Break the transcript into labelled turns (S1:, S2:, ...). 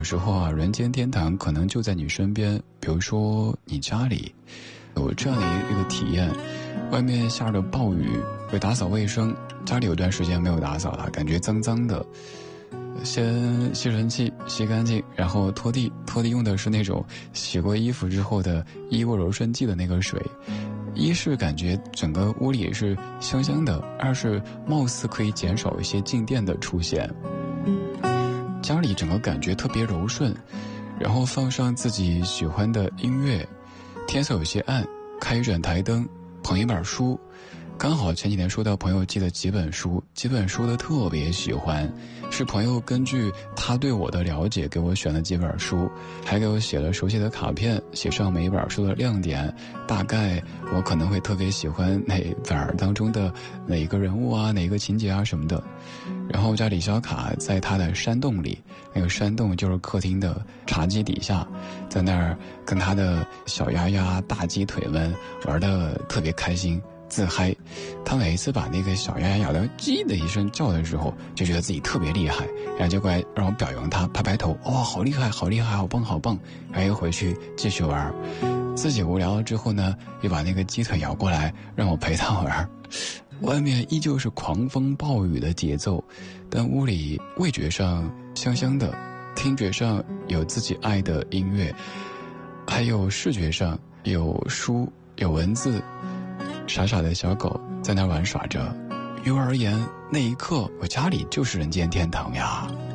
S1: 有时候啊，人间天堂可能就在你身边，比如说你家里。有这样的一个体验，外面下着暴雨，会打扫卫生，家里有段时间没有打扫了，感觉脏脏的，先吸尘器吸干净，然后拖地用的是那种洗过衣服之后的衣物柔顺剂的那个水，一是感觉整个屋里是香香的，二是貌似可以减少一些静电的出现，家里整个感觉特别柔顺，然后放上自己喜欢的音乐，天色有些暗，开一盏台灯，捧一本书，刚好前几天收到朋友寄的几本书的特别喜欢，是朋友根据他对我的了解给我选了几本书，还给我写了手写的卡片，写上每一本书的亮点，大概我可能会特别喜欢哪本当中的哪一个人物啊，哪一个情节啊什么的。然后家里小卡在他的山洞里，那个山洞就是客厅的茶几底下，在那儿跟他的小鸭鸭大鸡腿们玩得特别开心自嗨。他每一次把那个小鸭鸭咬到叽的一声叫的时候，就觉得自己特别厉害，然后就过来让我表扬他，拍拍头，哇，好厉害好厉害，好棒好棒，然后又回去继续玩。自己无聊了之后呢，又把那个鸡腿咬过来让我陪他玩。外面依旧是狂风暴雨的节奏，但屋里味觉上香香的，听觉上有自己爱的音乐，还有视觉上有书有文字，傻傻的小狗在那玩耍着。于我而言，那一刻我家里就是人间天堂呀。